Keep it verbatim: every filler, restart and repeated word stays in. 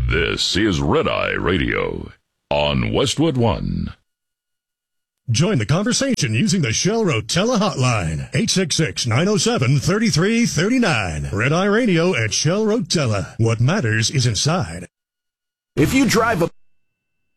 This is Red Eye Radio on Westwood One. Join the conversation using the Shell Rotella hotline, eight six six, nine oh seven, three three three nine. Red Eye Radio at Shell Rotella. What matters is inside. If you drive a